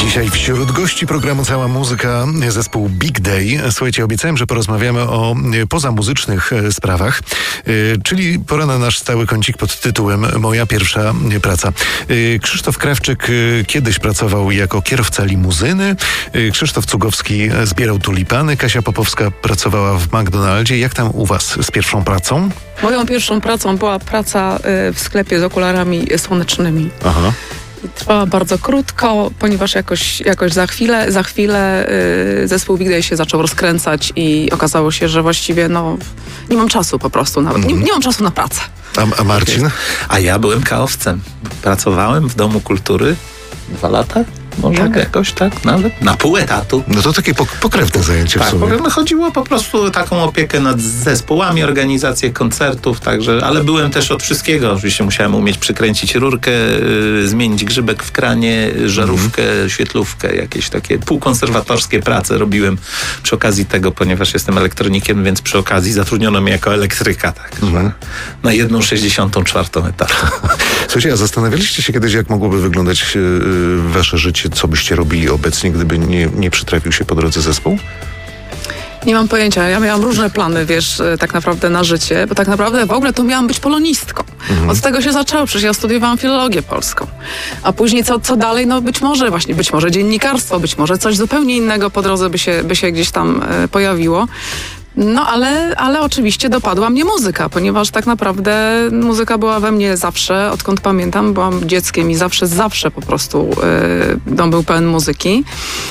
Dzisiaj wśród gości programu Cała Muzyka zespół Big Day. Słuchajcie, obiecałem, że porozmawiamy o pozamuzycznych sprawach, czyli pora na nasz stały kącik pod tytułem Moja pierwsza praca. Krzysztof Krawczyk kiedyś pracował jako kierowca limuzyny, Krzysztof Cugowski zbierał tulipany, Kasia Popowska pracowała w McDonaldzie. Jak tam u was z pierwszą pracą? Moją pierwszą pracą była praca w sklepie z okularami słonecznymi. Aha. I trwała bardzo krótko, ponieważ jakoś za chwilę zespół Big Day się zaczął rozkręcać i okazało się, że właściwie nie mam czasu po prostu nawet. Nie mam czasu na pracę. A Marcin? A ja byłem kaowcem. Pracowałem w Domu Kultury 2 lata. Może Tak. jakoś tak nawet na pół etatu. No to takie pokrewne zajęcie w Tak, sumie. chodziło po prostu o taką opiekę nad zespołami, organizację koncertów, także, ale byłem też od wszystkiego. Oczywiście musiałem umieć przykręcić rurkę, zmienić grzybek w kranie, żarówkę, świetlówkę, jakieś takie półkonserwatorskie prace robiłem przy okazji tego, ponieważ jestem elektronikiem, więc przy okazji zatrudniono mnie jako elektryka, tak, na 1/64 etatu. Słuchajcie, a zastanawialiście się kiedyś, jak mogłoby wyglądać wasze życie, co byście robili obecnie, gdyby nie przytrafił się po drodze zespół? Nie mam pojęcia. Ja miałam różne plany, wiesz, tak naprawdę na życie, bo tak naprawdę w ogóle to miałam być polonistką. Od tego się zaczęło, przecież ja studiowałam filologię polską. A później co dalej? No być może dziennikarstwo, być może coś zupełnie innego po drodze by się gdzieś tam pojawiło. No ale oczywiście dopadła mnie muzyka, ponieważ tak naprawdę muzyka była we mnie zawsze, odkąd pamiętam, byłam dzieckiem i zawsze po prostu dom był pełen muzyki.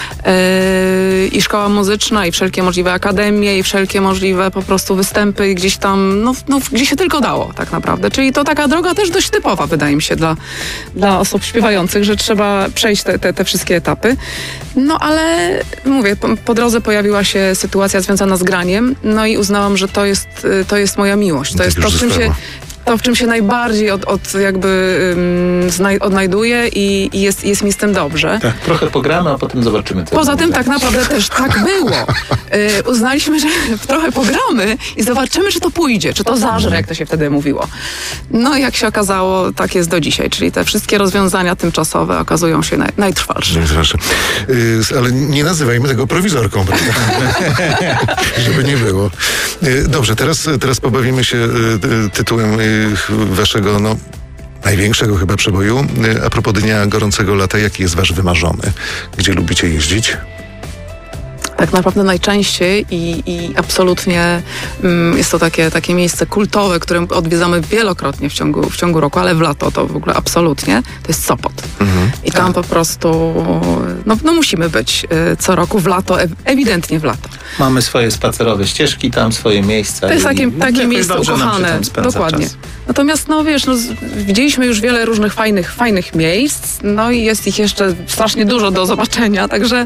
I szkoła muzyczna, i wszelkie możliwe akademie, i wszelkie możliwe po prostu występy gdzieś tam, gdzie się tylko dało tak naprawdę. Czyli to taka droga też dość typowa, wydaje mi się, dla osób śpiewających, że trzeba przejść te wszystkie etapy. No ale mówię, po drodze pojawiła się sytuacja związana z graniem, no i uznałam, że to jest moja miłość. To jest to, w czym się najbardziej odnajduję i jest mi z tym dobrze. Tak, trochę pogramy, a potem zobaczymy. Poza tym tak naprawdę też tak było. Uznaliśmy, że trochę pogramy i zobaczymy, czy to pójdzie, czy to zażre, jak to się wtedy mówiło. No i jak się okazało, tak jest do dzisiaj. Czyli te wszystkie rozwiązania tymczasowe okazują się najtrwalsze. Ale nie nazywajmy tego prowizorką, prawda? Żeby nie było. Dobrze, teraz pobawimy się tytułem waszego, największego chyba przeboju. A propos Dnia Gorącego Lata, jaki jest wasz wymarzony? Gdzie lubicie jeździć? Tak naprawdę najczęściej i absolutnie jest to takie miejsce kultowe, które odwiedzamy wielokrotnie w ciągu roku, ale w lato to w ogóle absolutnie, to jest Sopot. I tam po prostu musimy być co roku w lato, ewidentnie w lato. Mamy swoje spacerowe ścieżki, tam swoje miejsca. To jest takie miejsce ukochane, dokładnie. Czas. Natomiast widzieliśmy już wiele różnych fajnych miejsc, i jest ich jeszcze strasznie dużo do zobaczenia,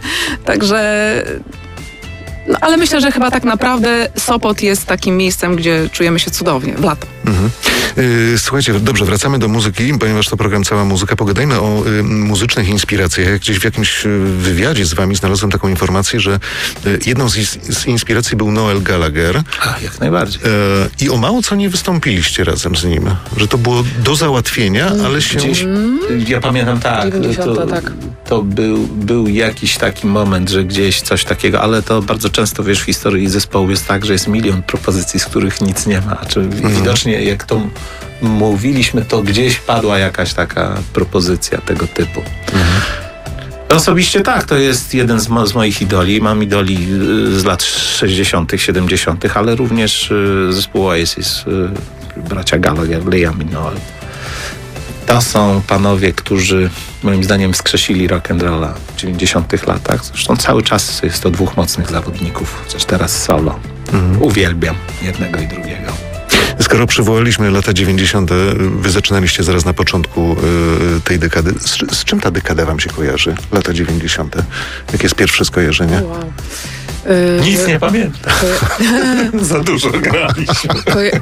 także ale myślę, że chyba tak naprawdę Sopot jest takim miejscem, gdzie czujemy się cudownie w lato. Słuchajcie, dobrze, wracamy do muzyki, ponieważ to program Cała Muzyka. Pogadajmy o muzycznych inspiracjach. Gdzieś w jakimś wywiadzie z wami znalazłem taką informację, że jedną z inspiracji był Noel Gallagher. Jak najbardziej. I o mało co nie wystąpiliście razem z nim. Że to było do załatwienia, ale się... Ja pamiętam, tak. 90, tak. To był jakiś taki moment, że gdzieś coś takiego, ale to bardzo często, w historii zespołu jest tak, że jest milion propozycji, z których nic nie ma. Widocznie jak to mówiliśmy, to gdzieś padła jakaś taka propozycja tego typu. Osobiście tak, to jest jeden z moich idoli. Mam idoli z lat 60., 70., ale również zespół Oasis, bracia Gallagher, Liam i Noel. To są panowie, którzy moim zdaniem wskrzesili rock'n'rolla w 90. latach. Zresztą cały czas jest to 2 mocnych zawodników, chociaż teraz solo. Uwielbiam jednego i drugiego. Skoro przywołaliśmy lata 90., wy zaczynaliście zaraz na początku tej dekady. Z czym ta dekada wam się kojarzy? Lata 90. Jakie jest pierwsze skojarzenie? Wow. Nic nie pamiętam. Za dużo graliśmy.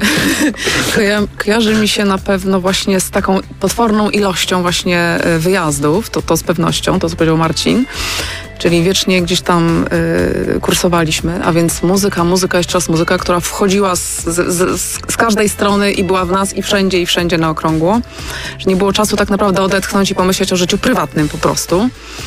Kojarzy mi się na pewno właśnie z taką potworną ilością właśnie wyjazdów, to z pewnością, to co powiedział Marcin. Czyli wiecznie gdzieś tam kursowaliśmy, a więc muzyka, jeszcze raz muzyka, która wchodziła z każdej strony i była w nas i wszędzie na okrągło. Że nie było czasu tak naprawdę odetchnąć i pomyśleć o życiu prywatnym po prostu.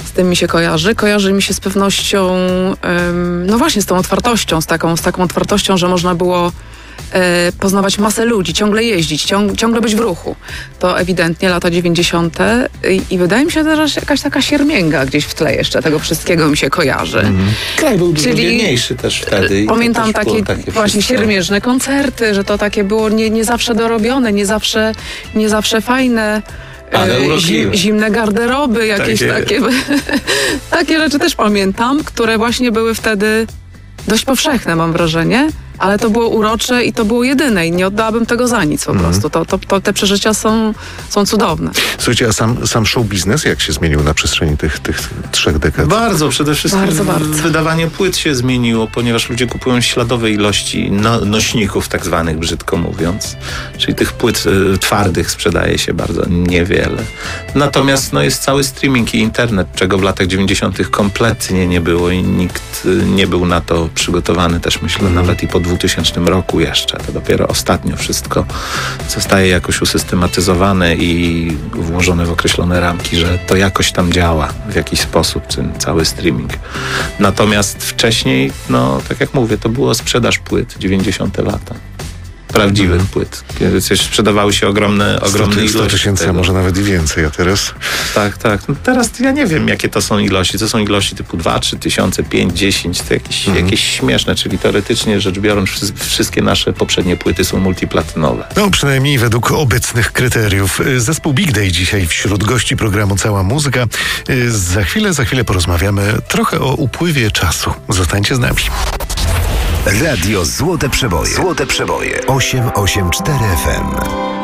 z tym mi się kojarzy. Kojarzy mi się z pewnością, no właśnie z tą otwartością, z taką otwartością, że można było poznawać masę ludzi, ciągle jeździć, ciągle być w ruchu. To ewidentnie lata 90. I wydaje mi się też, że jakaś taka siermięga gdzieś w tle jeszcze tego wszystkiego mi się kojarzy. Kraj był dużo biedniejszy też wtedy. Pamiętam takie właśnie wszystko. siermiężne koncerty, że to takie było nie zawsze dorobione, nie zawsze fajne. Ale urokliwe. Zimne garderoby, jakieś takie rzeczy też pamiętam, które właśnie były wtedy dość powszechne, mam wrażenie, ale to było urocze i to było jedyne i nie oddałabym tego za nic po prostu. Te przeżycia są cudowne. Słuchajcie, a sam show biznes jak się zmienił na przestrzeni tych 3 dekad? Bardzo, przede wszystkim Bardzo. wydawanie płyt się zmieniło, ponieważ ludzie kupują śladowe ilości nośników, tak zwanych, brzydko mówiąc. Czyli tych płyt twardych sprzedaje się bardzo niewiele. Natomiast jest cały streaming i internet, czego w latach 90. kompletnie nie było i nikt nie był na to przygotowany też, myślę, nawet i po 2000 roku jeszcze. To dopiero ostatnio wszystko zostaje jakoś usystematyzowane i włożone w określone ramki, że to jakoś tam działa w jakiś sposób, ten cały streaming. Natomiast wcześniej, tak jak mówię, to było sprzedaż płyt, 90. lata. Prawdziwych płyt. Kiedy sprzedawały się ogromne 100 tysięcy, a może nawet i więcej, a teraz? Tak. Teraz ja nie wiem, jakie to są ilości. To są ilości typu 2-3 tysiące, 5-10, to jakieś śmieszne, czyli teoretycznie rzecz biorąc wszystkie nasze poprzednie płyty są multiplatynowe. Przynajmniej według obecnych kryteriów. Zespół Big Day dzisiaj wśród gości programu Cała Muzyka. Za chwilę porozmawiamy trochę o upływie czasu. Zostańcie z nami. Radio Złote Przeboje. 884 FM.